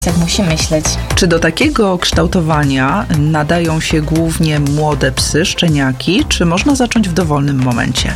Jak musi myśleć. Czy do takiego kształtowania nadają się głównie młode psy, szczeniaki, czy można zacząć w dowolnym momencie?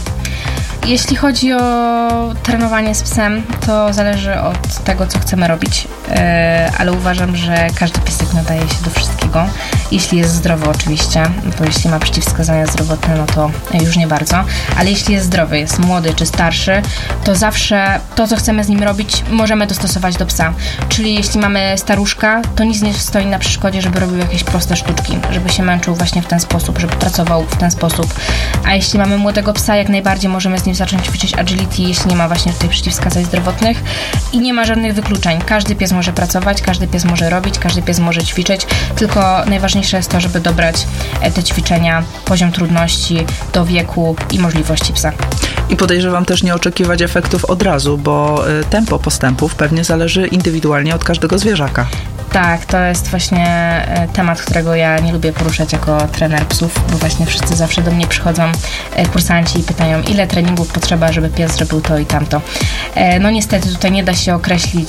Jeśli chodzi o trenowanie z psem, to zależy od tego, co chcemy robić, ale uważam, że każdy piesek nadaje się do wszystkiego. Jeśli jest zdrowy oczywiście, bo jeśli ma przeciwwskazania zdrowotne, no to już nie bardzo, ale jeśli jest zdrowy, jest młody czy starszy, to zawsze to, co chcemy z nim robić, możemy dostosować do psa. Czyli jeśli mamy staruszka, to nic nie stoi na przeszkodzie, żeby robił jakieś proste sztuczki, żeby się męczył właśnie w ten sposób, żeby pracował w ten sposób. A jeśli mamy młodego psa, jak najbardziej możemy z nim zacząć ćwiczyć agility, jeśli nie ma właśnie tutaj przeciwwskazań zdrowotnych i nie ma żadnych wykluczeń. Każdy pies może pracować, każdy pies może robić, każdy pies może ćwiczyć, tylko najważniejsze jest to, żeby dobrać te ćwiczenia, poziom trudności do wieku i możliwości psa. I podejrzewam też nie oczekiwać efektów od razu, bo tempo postępów pewnie zależy indywidualnie od każdego zwierzaka. Tak, to jest właśnie temat, którego ja nie lubię poruszać jako trener psów, bo właśnie wszyscy zawsze do mnie przychodzą kursanci i pytają, ile treningów potrzeba, żeby pies zrobił to i tamto. No niestety tutaj nie da się określić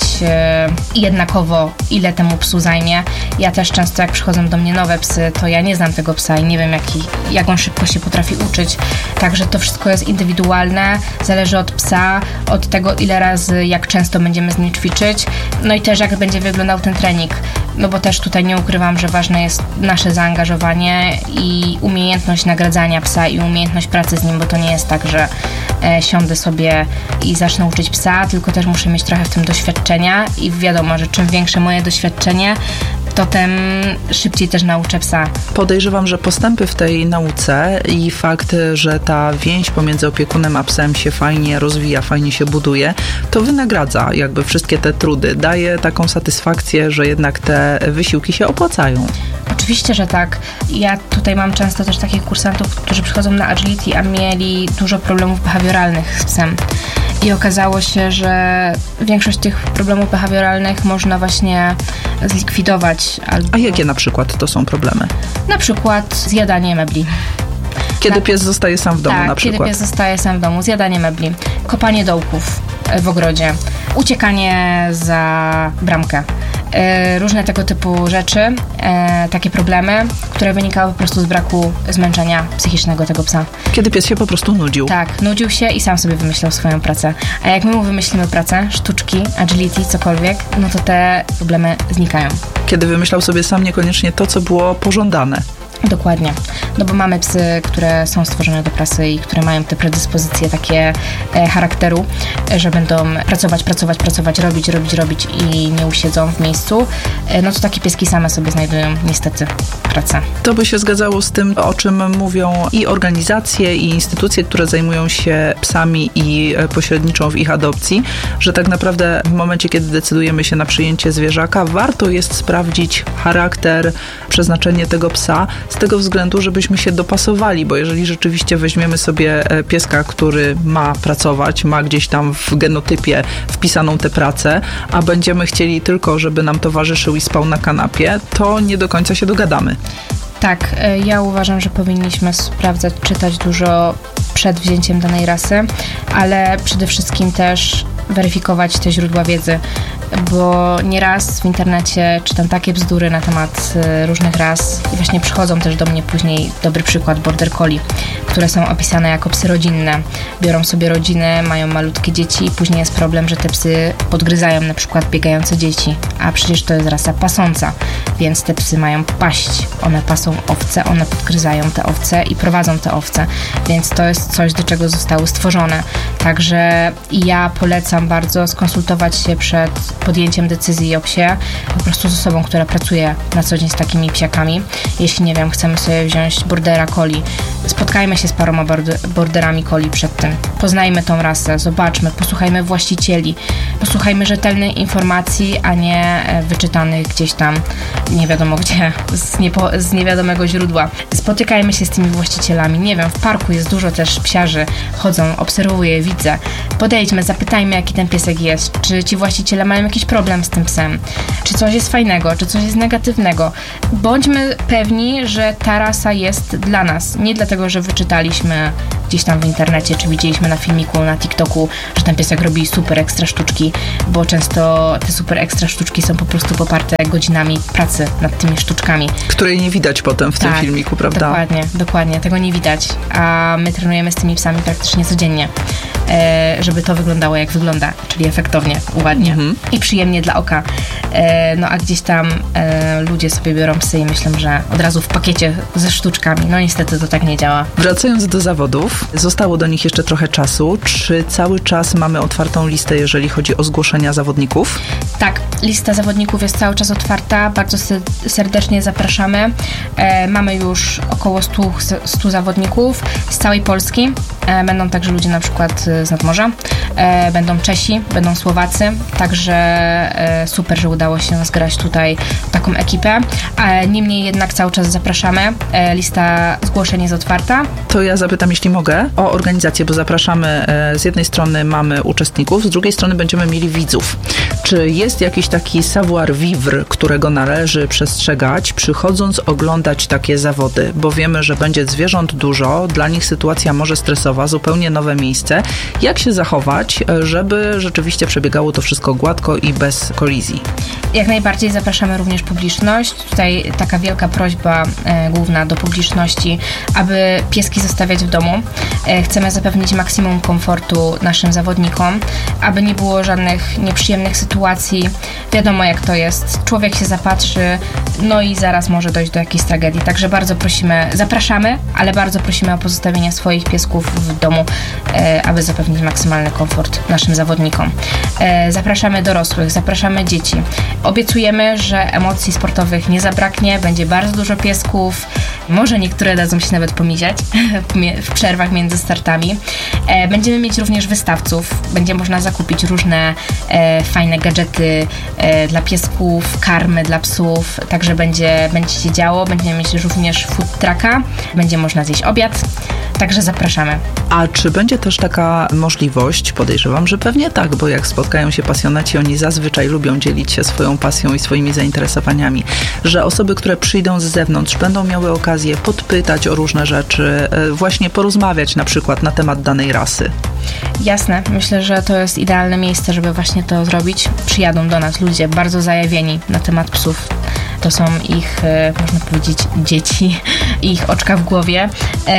jednakowo, ile temu psu zajmie. Ja też często, jak przychodzą do mnie nowe psy, to ja nie znam tego psa i nie wiem, jak on szybko się potrafi uczyć. Także to wszystko jest indywidualne, zależy od psa, od tego, ile razy, jak często będziemy z nim ćwiczyć, no i też jak będzie wyglądał ten trening. No bo też tutaj nie ukrywam, że ważne jest nasze zaangażowanie i umiejętność nagradzania psa i umiejętność pracy z nim, bo to nie jest tak, że siądę sobie i zacznę uczyć psa, tylko też muszę mieć trochę w tym doświadczenia i wiadomo, że czym większe moje doświadczenie, to tym szybciej też nauczę psa. Podejrzewam, że postępy w tej nauce i fakt, że ta więź pomiędzy opiekunem a psem się fajnie rozwija, fajnie się buduje, to wynagradza jakby wszystkie te trudy. Daje taką satysfakcję, że jednak te wysiłki się opłacają. Oczywiście, że tak. Ja tutaj mam często też takich kursantów, którzy przychodzą na agility, a mieli dużo problemów behawioralnych z psem. I okazało się, że większość tych problemów behawioralnych można właśnie zlikwidować. A jakie na przykład to są problemy? Na przykład zjadanie mebli. Kiedy pies zostaje sam w domu na przykład? Kiedy pies zostaje sam w domu, zjadanie mebli, kopanie dołków w ogrodzie, uciekanie za bramkę. Różne tego typu rzeczy, takie problemy, które wynikały po prostu z braku zmęczenia psychicznego tego psa. Kiedy pies się po prostu nudził. Tak, nudził się i sam sobie wymyślał swoją pracę. A jak my mu wymyślimy pracę, sztuczki, agility, cokolwiek, no to te problemy znikają. Kiedy wymyślał sobie sam niekoniecznie to, co było pożądane. Dokładnie. No bo mamy psy, które są stworzone do pracy i które mają te predyspozycje takie charakteru, że będą pracować, robić i nie usiedzą w miejscu. No to takie pieski same sobie znajdują niestety pracę. To by się zgadzało z tym, o czym mówią i organizacje, i instytucje, które zajmują się psami i pośredniczą w ich adopcji, że tak naprawdę w momencie, kiedy decydujemy się na przyjęcie zwierzaka, warto jest sprawdzić charakter, przeznaczenie tego psa, z tego względu, żebyśmy się dopasowali, bo jeżeli rzeczywiście weźmiemy sobie pieska, który ma pracować, ma gdzieś tam w genotypie wpisaną tę pracę, a będziemy chcieli tylko, żeby nam towarzyszył i spał na kanapie, to nie do końca się dogadamy. Tak, ja uważam, że powinniśmy sprawdzać, czytać dużo przed wzięciem danej rasy, ale przede wszystkim też weryfikować te źródła wiedzy, bo nieraz w internecie czytam takie bzdury na temat różnych ras i właśnie przychodzą też do mnie później, dobry przykład, border collie, które są opisane jako psy rodzinne. Biorą sobie rodziny, mają malutkie dzieci i później jest problem, że te psy podgryzają na przykład biegające dzieci, a przecież to jest rasa pasąca, więc te psy mają paść. One pasą owce, one podgryzają te owce i prowadzą te owce, więc to jest coś, do czego zostały stworzone. Także ja polecam bardzo skonsultować się przed podjęciem decyzji o psie, po prostu z osobą, która pracuje na co dzień z takimi psiakami. Jeśli, nie wiem, chcemy sobie wziąć bordera collie, spotkajmy się z paroma borderami collie przed tym. Poznajmy tą rasę, zobaczmy, posłuchajmy właścicieli, posłuchajmy rzetelnej informacji, a nie wyczytanych gdzieś tam nie wiadomo gdzie, z niewiadomego źródła. Spotykajmy się z tymi właścicielami. Nie wiem, w parku jest dużo też psiarzy, chodzą, obserwuję, widzę. Podejdźmy, zapytajmy, jaki ten piesek jest, czy ci właściciele mają jakiś problem z tym psem, czy coś jest fajnego, czy coś jest negatywnego. Bądźmy pewni, że ta rasa jest dla nas. Nie dlatego, dlatego, że wyczytaliśmy gdzieś tam w internecie, czy widzieliśmy na filmiku, na TikToku, że ten piesek robi super ekstra sztuczki, bo często te super ekstra sztuczki są po prostu poparte godzinami pracy nad tymi sztuczkami. Której nie widać potem w tym filmiku, prawda? Dokładnie. Tego nie widać. A my trenujemy z tymi psami praktycznie codziennie, żeby to wyglądało jak wygląda, czyli efektownie, ładnie i przyjemnie dla oka. No a gdzieś tam ludzie sobie biorą psy i myślą, że od razu w pakiecie ze sztuczkami. No niestety to tak nie działa. Wracając do zawodów, zostało do nich jeszcze trochę czasu. Czy cały czas mamy otwartą listę, jeżeli chodzi o zgłoszenia zawodników? Tak, lista zawodników jest cały czas otwarta. Bardzo serdecznie zapraszamy. Mamy już około 100 zawodników z całej Polski. Będą także ludzie na przykład z nadmorza. Będą Czesi, będą Słowacy. Także super, że udało się zgrać tutaj taką ekipę. Niemniej jednak cały czas zapraszamy. Lista zgłoszeń jest otwarta. To ja zapytam, jeśli mogę, o organizację, bo zapraszamy, z jednej strony mamy uczestników, z drugiej strony będziemy mieli widzów. Czy jest jakiś taki savoir-vivre, którego należy przestrzegać, przychodząc oglądać takie zawody? Bo wiemy, że będzie zwierząt dużo, dla nich sytuacja może stresowa, zupełnie nowe miejsce. Jak się zachować, żeby rzeczywiście przebiegało to wszystko gładko i bez kolizji? Jak najbardziej zapraszamy również publiczność. Tutaj taka wielka prośba główna do publiczności, aby pieski zostawiać w domu. Chcemy zapewnić maksimum komfortu naszym zawodnikom, aby nie było żadnych nieprzyjemnych sytuacji. Wiadomo, jak to jest. Człowiek się zapatrzy, no i zaraz może dojść do jakiejś tragedii. Także bardzo prosimy, zapraszamy, ale bardzo prosimy o pozostawienie swoich piesków w domu, aby zapewnić maksymalny komfort naszym zawodnikom. Zapraszamy dorosłych, zapraszamy dzieci. Obiecujemy, że emocji sportowych nie zabraknie, będzie bardzo dużo piesków, może niektóre dadzą się nawet pomiziać w przerwach między startami. Będziemy mieć również wystawców, będzie można zakupić różne fajne gadżety dla piesków, karmy dla psów, także będzie się działo. Będziemy mieć również food trucka, będzie można zjeść obiad, także zapraszamy. A czy będzie też taka możliwość, podejrzewam, że pewnie tak, bo jak spotkają się pasjonaci, oni zazwyczaj lubią dzielić się swoją pasją i swoimi zainteresowaniami, że osoby, które przyjdą z zewnątrz, będą miały okazję podpytać o różne rzeczy, właśnie porozmawiać na przykład na temat danej rasy. Jasne, myślę, że to jest idealne miejsce, żeby właśnie to zrobić. Przyjadą do nas ludzie bardzo zajawieni na temat psów. To są ich, można powiedzieć, dzieci, ich oczka w głowie,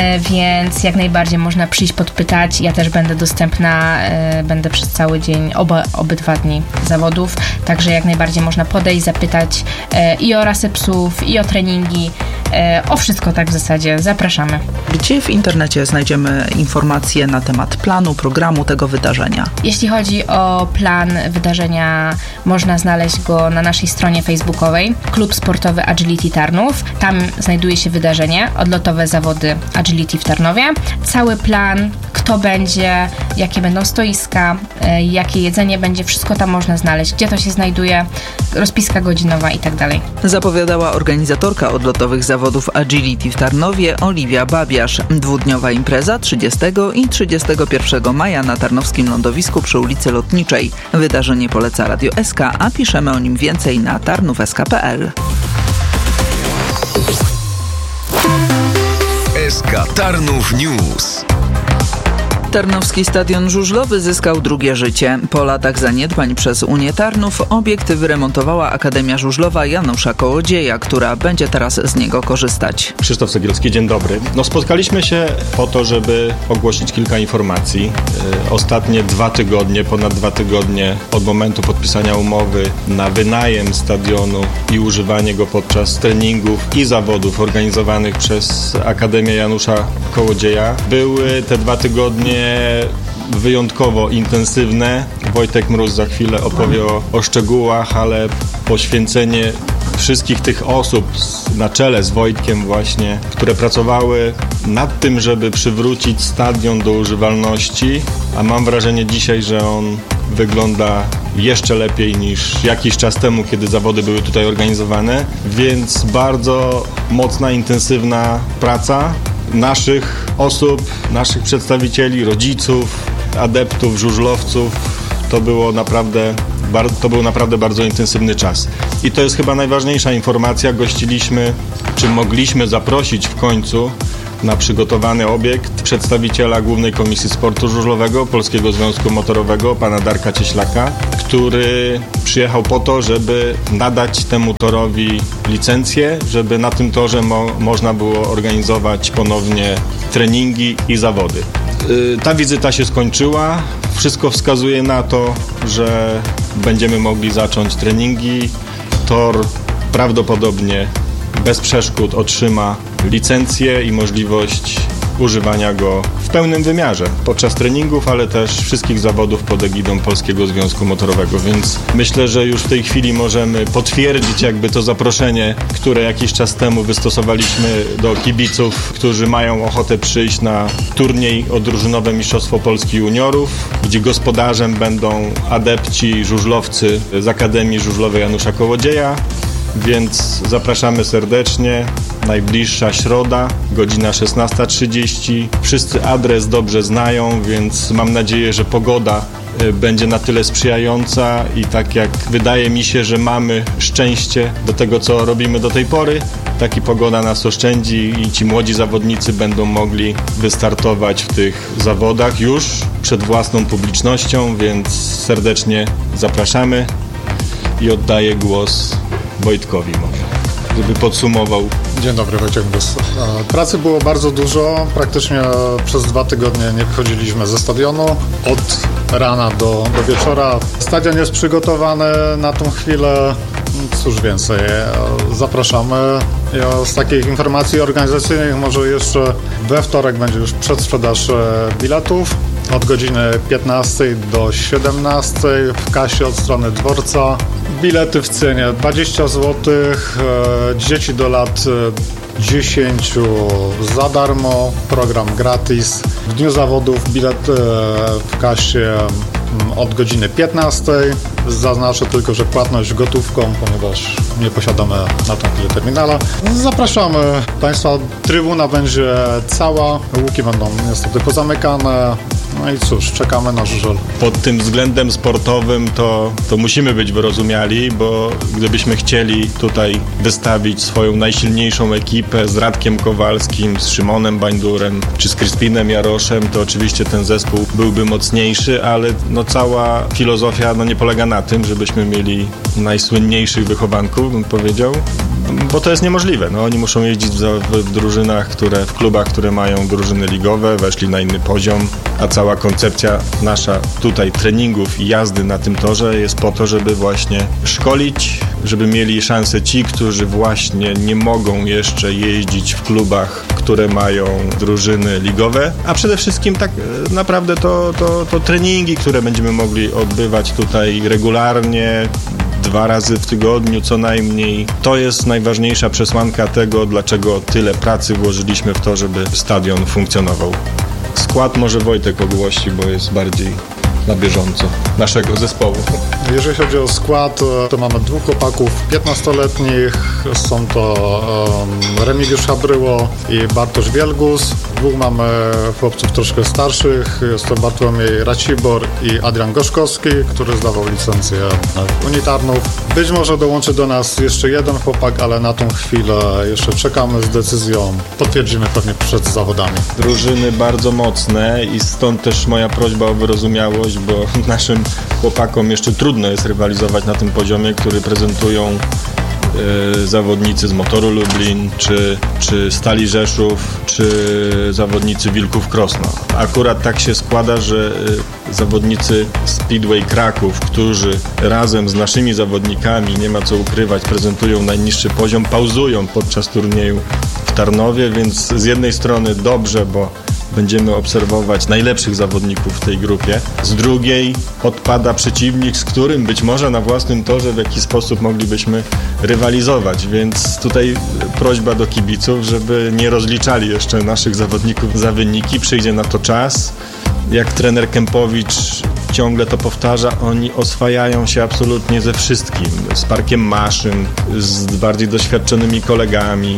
więc jak najbardziej można przyjść podpytać. Ja też będę dostępna, będę przez cały dzień, obydwa dni zawodów, także jak najbardziej można podejść, zapytać i o rasę psów, i o treningi, o wszystko tak w zasadzie. Zapraszamy. Gdzie w internecie znajdziemy informacje na temat planu, programu tego wydarzenia? Jeśli chodzi o plan wydarzenia, można znaleźć go na naszej stronie facebookowej Klub Sportowy Agility Tarnów. Tam znajduje się wydarzenie, odlotowe zawody Agility w Tarnowie. Cały plan, kto będzie, jakie będą stoiska, jakie jedzenie będzie, wszystko tam można znaleźć, gdzie to się znajduje, rozpiska godzinowa i tak dalej. Zapowiadała organizatorka odlotowych zawodów Agility w Tarnowie Oliwia Babiarz. Dwudniowa impreza 30 i 31 maja na tarnowskim lądowisku przy ulicy Lotniczej. Wydarzenie poleca Radio SK, a piszemy o nim więcej na tarnówsk.pl. SK Tarnów News. Tarnowski Stadion Żużlowy zyskał drugie życie. Po latach zaniedbań przez Unię Tarnów obiekt wyremontowała Akademia Żużlowa Janusza Kołodzieja, która będzie teraz z niego korzystać. Krzysztof Cegielski, dzień dobry. Spotkaliśmy się po to, żeby ogłosić kilka informacji. Ostatnie ponad 2 tygodnie od momentu podpisania umowy na wynajem stadionu i używanie go podczas treningów i zawodów organizowanych przez Akademię Janusza Kołodzieja. Były te 2 tygodnie wyjątkowo intensywne. Wojtek Mróz za chwilę opowie o szczegółach, ale poświęcenie wszystkich tych osób na czele z Wojtkiem właśnie, które pracowały nad tym, żeby przywrócić stadion do używalności, a mam wrażenie dzisiaj, że on wygląda jeszcze lepiej niż jakiś czas temu, kiedy zawody były tutaj organizowane, więc bardzo mocna, intensywna praca naszych osób, naszych przedstawicieli, rodziców, adeptów, żużlowców. To był naprawdę bardzo intensywny czas. I to jest chyba najważniejsza informacja. Mogliśmy zaprosić w końcu na przygotowany obiekt przedstawiciela Głównej Komisji Sportu Żużlowego Polskiego Związku Motorowego, pana Darka Cieślaka, który przyjechał po to, żeby nadać temu torowi licencję, żeby na tym torze można było organizować ponownie treningi i zawody. Ta wizyta się skończyła. Wszystko wskazuje na to, że będziemy mogli zacząć treningi. Tor prawdopodobnie bez przeszkód otrzyma licencję i możliwość używania go w pełnym wymiarze podczas treningów, ale też wszystkich zawodów pod egidą Polskiego Związku Motorowego, więc myślę, że już w tej chwili możemy potwierdzić jakby to zaproszenie, które jakiś czas temu wystosowaliśmy do kibiców, którzy mają ochotę przyjść na turniej o drużynowe Mistrzostwo Polski Juniorów, gdzie gospodarzem będą adepci żużlowcy z Akademii Żużlowej Janusza Kołodzieja, więc zapraszamy serdecznie. Najbliższa środa, godzina 16:30. Wszyscy adres dobrze znają, więc mam nadzieję, że pogoda będzie na tyle sprzyjająca i tak jak wydaje mi się, że mamy szczęście do tego, co robimy do tej pory, tak i pogoda nas oszczędzi i ci młodzi zawodnicy będą mogli wystartować w tych zawodach już przed własną publicznością, więc serdecznie zapraszamy i oddaję głos Wojtkowi może, żeby podsumował. Dzień dobry, Wojciech Bus. Pracy było bardzo dużo, praktycznie przez 2 tygodnie nie wychodziliśmy ze stadionu, od rana do wieczora. Stadion jest przygotowany na tą chwilę, cóż więcej, zapraszamy. Z takich informacji organizacyjnych może jeszcze we wtorek będzie już przedsprzedaż biletów. Od godziny 15 do 17 w kasie od strony dworca. Bilety w cenie 20 zł, dzieci do lat 10 za darmo, program gratis. W dniu zawodów bilet w kasie od godziny 15. Zaznaczę tylko, że płatność gotówką, ponieważ nie posiadamy na tą chwilę terminala. Zapraszamy Państwa, trybuna będzie cała, łuki będą niestety pozamykane. No i cóż, czekamy na żużel. Pod tym względem sportowym to musimy być wyrozumiali, bo gdybyśmy chcieli tutaj wystawić swoją najsilniejszą ekipę z Radkiem Kowalskim, z Szymonem Bańdurem czy z Crispinem Jaroszem, to oczywiście ten zespół byłby mocniejszy, ale cała filozofia nie polega na tym, żebyśmy mieli najsłynniejszych wychowanków, bym powiedział, bo to jest niemożliwe. Oni muszą jeździć w drużynach, w klubach, które mają drużyny ligowe, weszli na inny poziom, a cała koncepcja nasza tutaj treningów i jazdy na tym torze jest po to, żeby właśnie szkolić, żeby mieli szansę ci, którzy właśnie nie mogą jeszcze jeździć w klubach, które mają drużyny ligowe, a przede wszystkim tak naprawdę to treningi, które będziemy mogli odbywać tutaj regularnie, 2 razy w tygodniu co najmniej. To jest najważniejsza przesłanka tego, dlaczego tyle pracy włożyliśmy w to, żeby stadion funkcjonował. Skład może Wojtek ogłosi, bo jest bardziej na bieżąco naszego zespołu. Jeżeli chodzi o skład, to mamy 2 chłopaków 15-letnich. Są to Remigiusz Habryło i Bartosz Wielgus. 2 mamy chłopców troszkę starszych. Jest to Bartłomiej Racibor i Adrian Gorzkowski, który zdawał licencję unitarnów. Być może dołączy do nas jeszcze 1 chłopak, ale na tą chwilę jeszcze czekamy z decyzją. Potwierdzimy pewnie przed zawodami. Drużyny bardzo mocne i stąd też moja prośba o wyrozumiałość, bo naszym chłopakom jeszcze trudno jest rywalizować na tym poziomie, który prezentują zawodnicy z Motoru Lublin, czy Stali Rzeszów, czy zawodnicy Wilków Krosno. Akurat tak się składa, że zawodnicy Speedway Kraków, którzy razem z naszymi zawodnikami, nie ma co ukrywać, prezentują najniższy poziom, pauzują podczas turnieju w Tarnowie, więc z jednej strony dobrze, bo będziemy obserwować najlepszych zawodników w tej grupie. Z drugiej odpada przeciwnik, z którym być może na własnym torze w jakiś sposób moglibyśmy rywalizować, więc tutaj prośba do kibiców, żeby nie rozliczali jeszcze naszych zawodników za wyniki. Przyjdzie na to czas. Jak trener Kępowicz ciągle to powtarza, oni oswajają się absolutnie ze wszystkim. Z parkiem maszyn, z bardziej doświadczonymi kolegami.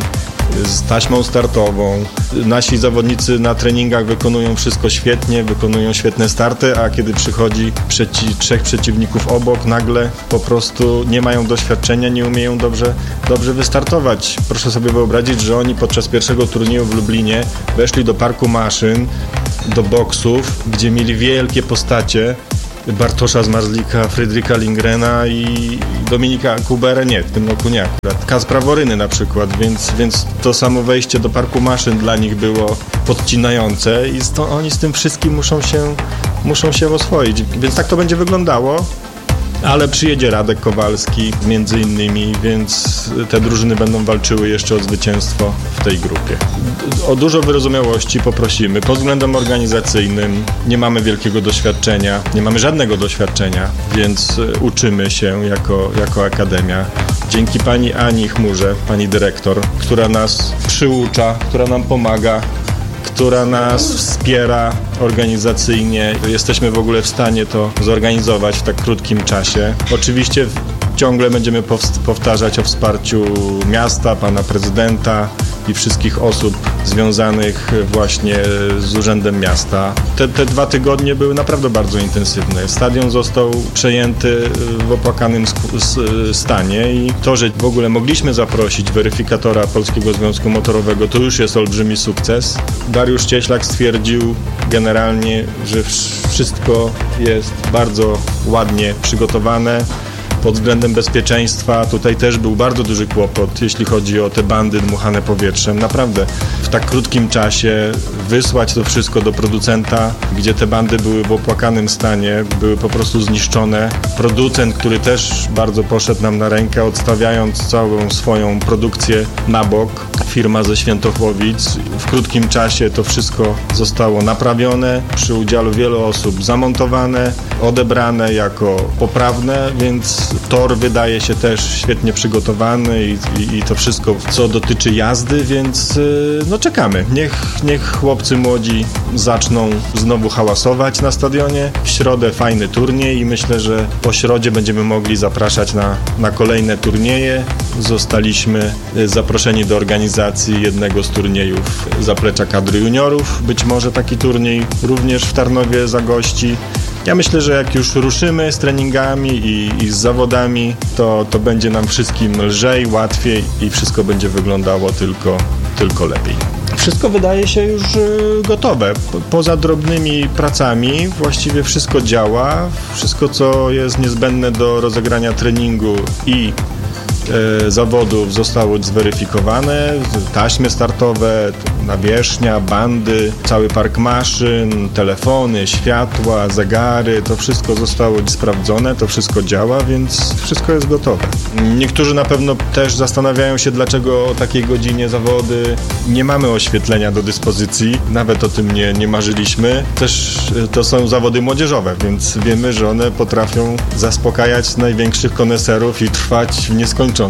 z taśmą startową. Nasi zawodnicy na treningach wykonują wszystko świetnie, wykonują świetne starty, a kiedy przychodzi trzech przeciwników obok, nagle po prostu nie mają doświadczenia, nie umieją dobrze wystartować. Proszę sobie wyobrazić, że oni podczas pierwszego turnieju w Lublinie weszli do parku maszyn, do boksów, gdzie mieli wielkie postacie, Bartosza Zmarzlika, Fryderyka Lindgrena i Dominika Kuberę, nie, w tym roku nie akurat. Kacpra Woryny na przykład, więc to samo wejście do parku maszyn dla nich było podcinające i oni z tym wszystkim muszą się oswoić. Więc tak to będzie wyglądało. Ale przyjedzie Radek Kowalski między innymi, więc te drużyny będą walczyły jeszcze o zwycięstwo w tej grupie. O dużo wyrozumiałości poprosimy. Pod względem organizacyjnym nie mamy wielkiego doświadczenia, nie mamy żadnego doświadczenia, więc uczymy się jako akademia. Dzięki pani Ani Chmurze, pani dyrektor, która nas przyucza, która nam pomaga, która nas wspiera organizacyjnie. Jesteśmy w ogóle w stanie to zorganizować w tak krótkim czasie. Oczywiście ciągle będziemy powtarzać o wsparciu miasta, pana prezydenta i wszystkich osób związanych właśnie z Urzędem Miasta. Te 2 tygodnie były naprawdę bardzo intensywne. Stadion został przejęty w opłakanym stanie i to, że w ogóle mogliśmy zaprosić weryfikatora Polskiego Związku Motorowego, to już jest olbrzymi sukces. Dariusz Cieślak stwierdził generalnie, że wszystko jest bardzo ładnie przygotowane. Pod względem bezpieczeństwa tutaj też był bardzo duży kłopot, jeśli chodzi o te bandy dmuchane powietrzem. Naprawdę w tak krótkim czasie wysłać to wszystko do producenta, gdzie te bandy były w opłakanym stanie, były po prostu zniszczone. Producent, który też bardzo poszedł nam na rękę, odstawiając całą swoją produkcję na bok. Firma ze Świętochłowic. W krótkim czasie to wszystko zostało naprawione, przy udziale wielu osób zamontowane, odebrane jako poprawne, więc tor wydaje się też świetnie przygotowany i to wszystko, co dotyczy jazdy, więc no czekamy. Niech chłopcy młodzi zaczną znowu hałasować na stadionie. W środę fajny turniej i myślę, że po środzie będziemy mogli zapraszać na kolejne turnieje. Zostaliśmy zaproszeni do organizacji jednego z turniejów Zaplecza Kadry Juniorów. Być może taki turniej również w Tarnowie zagości. Ja myślę, że jak już ruszymy z treningami i z zawodami, to będzie nam wszystkim lżej, łatwiej i wszystko będzie wyglądało tylko lepiej. Wszystko wydaje się już gotowe. Poza drobnymi pracami właściwie wszystko działa. Wszystko, co jest niezbędne do rozegrania treningu i zawodów zostało zweryfikowane, taśmy startowe, nawierzchnia, bandy, cały park maszyn, telefony, światła, zegary, to wszystko zostało sprawdzone, to wszystko działa, więc wszystko jest gotowe. Niektórzy na pewno też zastanawiają się, dlaczego o takiej godzinie zawody. Nie mamy oświetlenia do dyspozycji, nawet o tym nie marzyliśmy. Też to są zawody młodzieżowe, więc wiemy, że one potrafią zaspokajać największych koneserów i trwać w nieskończoność,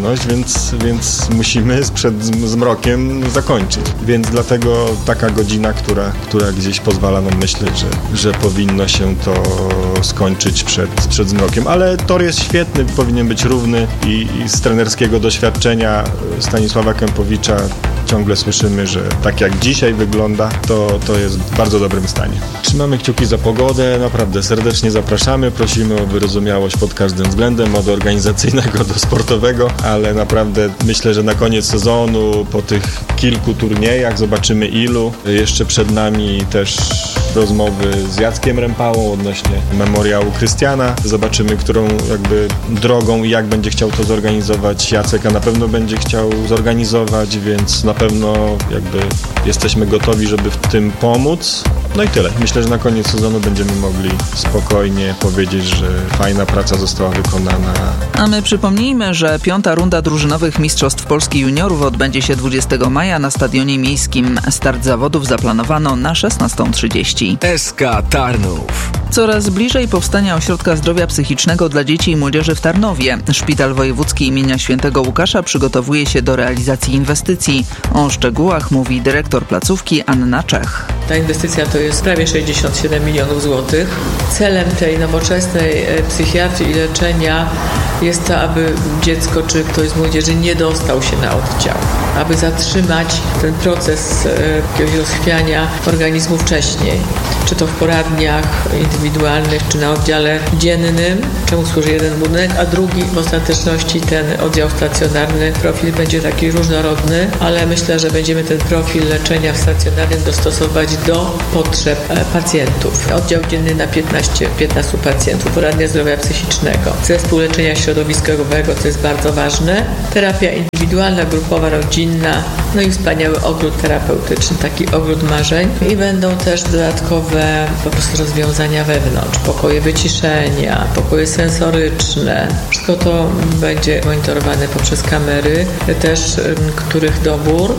więc musimy przed zmrokiem zakończyć. Więc dlatego taka godzina, która gdzieś pozwala nam myśleć, że powinno się to skończyć przed zmrokiem. Ale tor jest świetny, powinien być równy i z trenerskiego doświadczenia Stanisława Kępowicza ciągle słyszymy, że tak jak dzisiaj wygląda, to jest w bardzo dobrym stanie. Trzymamy kciuki za pogodę, naprawdę serdecznie zapraszamy, prosimy o wyrozumiałość pod każdym względem, od organizacyjnego do sportowego, ale naprawdę myślę, że na koniec sezonu, po tych kilku turniejach, zobaczymy ilu. Jeszcze przed nami też rozmowy z Jackiem Rempałą odnośnie memoriału Krystiana. Zobaczymy, którą jakby drogą i jak będzie chciał to zorganizować Jacek, a na pewno będzie chciał zorganizować, więc na pewno jakby jesteśmy gotowi, żeby w tym pomóc. No i tyle. Myślę, że na koniec sezonu będziemy mogli spokojnie powiedzieć, że fajna praca została wykonana. A my przypomnijmy, że 5. runda drużynowych Mistrzostw Polski Juniorów odbędzie się 20 maja na Stadionie Miejskim. Start zawodów zaplanowano na 16:30. SK Tarnów. Coraz bliżej powstania Ośrodka Zdrowia Psychicznego dla Dzieci i Młodzieży w Tarnowie. Szpital Wojewódzki imienia Świętego Łukasza przygotowuje się do realizacji inwestycji. O szczegółach mówi dyrektor placówki Anna Czech. Ta inwestycja to jest prawie 67 milionów złotych. Celem tej nowoczesnej psychiatrii i leczenia jest to, aby dziecko czy ktoś z młodzieży nie dostał się na oddział. aby zatrzymać ten proces jakiegoś rozchwiania organizmu wcześniej. Czy to w poradniach indywidualnych, czy na oddziale dziennym, czemu służy jeden budynek, a drugi w ostateczności ten oddział stacjonarny. Profil będzie taki różnorodny, ale myślę, że będziemy ten profil leczenia w stacjonarnym dostosować do potrzeb pacjentów. Oddział dzienny na 15 pacjentów, poradnia zdrowia psychicznego, zespół leczenia środowiskowego, co jest bardzo ważne, terapia indywidualna, grupowa, rodzinna, no i wspaniały ogród terapeutyczny, taki ogród marzeń i będą też dodatkowe po prostu rozwiązania wewnątrz, pokoje wyciszenia, pokoje sensoryczne. Wszystko to będzie monitorowane poprzez kamery, też których dobór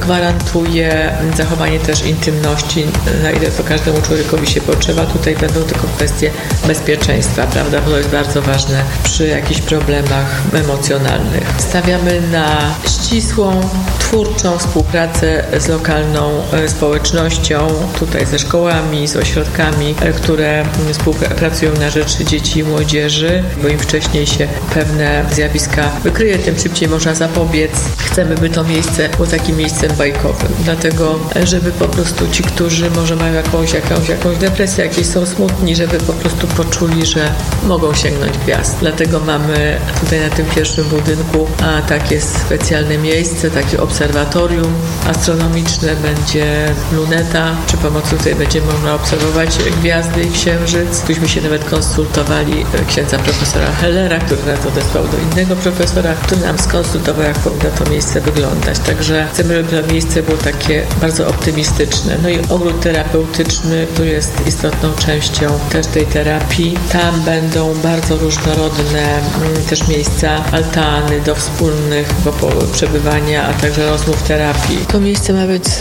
gwarantuje zachowanie też intymności, na ile to każdemu człowiekowi się potrzeba. Tutaj będą tylko kwestie bezpieczeństwa, prawda, bo to jest bardzo ważne przy jakichś problemach emocjonalnych. Stawiamy na ścisłą, twórczą współpracę z lokalną społecznością, tutaj ze szkołami, z ośrodkami, które współpracują na rzecz dzieci i młodzieży, bo im wcześniej się pewne zjawiska wykryje, tym szybciej można zapobiec. Chcemy, by to miejsce było takim miejscem bajkowym, dlatego, żeby po prostu ci, którzy może mają jakąś depresję, jakieś są smutni, żeby po prostu poczuli, że mogą sięgnąć gwiazd. Dlatego mamy tutaj na tym pierwszym budynku takie specjalne miejsce, takie obserwatorium astronomiczne, będzie luneta, przy pomocy której będzie można obserwować gwiazdy i księżyc. Tuśmy się nawet konsultowali księdza profesora Hellera, który nas odesłał do innego profesora, który nam skonsultował, jak powinno to miejsce wyglądać. Także chcemy, żeby to miejsce było takie bardzo optymistyczne. No i ogród terapeutyczny, który jest istotną częścią też tej terapii. Tam będą bardzo różnorodne też miejsca, altany do wspólnych przebywania, a także rozmów terapii. To miejsce ma być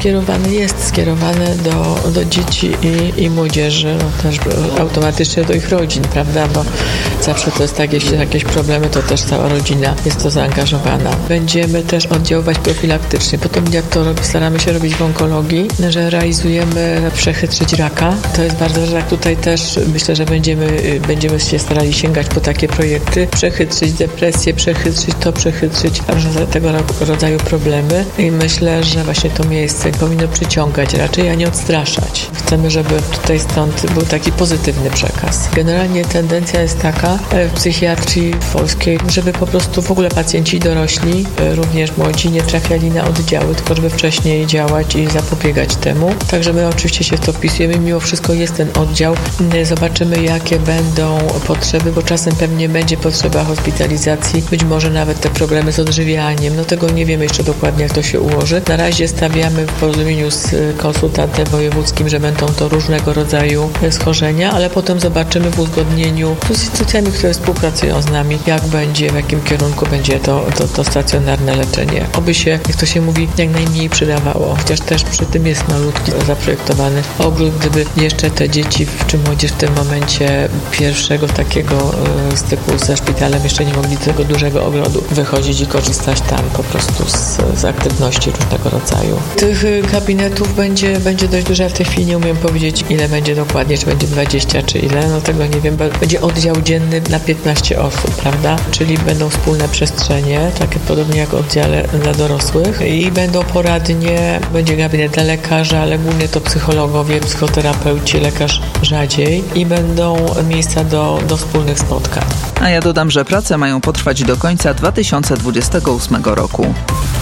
jest skierowane do dzieci i młodzieży, no też automatycznie do ich rodzin, prawda, bo zawsze to jest tak, jeśli są jakieś problemy, to też cała rodzina jest to zaangażowana. Będziemy też oddziaływać profilaktycznie. Potem jak to staramy się robić w onkologii, że realizujemy przechytrzyć raka. To jest bardzo ważne. Tutaj też myślę, że będziemy się starali sięgać po takie projekty. Przechytrzyć depresję, przechytrzyć różne tego rodzaju problemy. I myślę, że właśnie to miejsce powinno przyciągać raczej, a nie odstraszać. Chcemy, żeby tutaj stąd był taki pozytywny przekaz. Generalnie tendencja jest taka w psychiatrii polskiej, żeby po prostu w ogóle pacjenci dorośli, również młodzi, nie trafiali na oddziały, tylko żeby wcześniej działać i zapobiegać temu. Także my oczywiście się w to wpisujemy. Mimo wszystko jest ten oddział. Zobaczymy, jakie będą potrzeby, bo czasem pewnie będzie potrzeba hospitalizacji, być może nawet te problemy z odżywianiem. No tego nie wiemy jeszcze dokładnie, jak to się ułoży. Na razie stawiamy w porozumieniu z konsultantem wojewódzkim, że będą to różnego rodzaju schorzenia, ale potem zobaczymy w uzgodnieniu z instytucjami, które współpracują z nami, jak będzie, w jakim kierunku będzie to stacjonarne leczenie. Oby się, jak to się mówi, jak najmniej przydawało, chociaż też przy tym jest malutki zaprojektowany ogród, gdyby jeszcze te dzieci czy młodzież w tym momencie pierwszego takiego styku ze szpitalem jeszcze nie mogli do tego dużego ogrodu wychodzić i korzystać tam po prostu z aktywności różnego rodzaju. Tych gabinetów będzie dość dużo. Ja w tej chwili nie umiem powiedzieć, ile będzie dokładnie, czy będzie 20, czy ile, no tego nie wiem. Będzie oddział dzienny na 15 osób, prawda? Czyli będą wspólne przestrzenie, takie podobnie jak oddziale dla dorosłych i będą poradnie, będzie gabinet dla lekarza, ale głównie to psychologowie, psychoterapeuci, lekarz rzadziej i będą miejsca do wspólnych spotkań. A ja dodam, że prace mają potrwać do końca 2028 roku.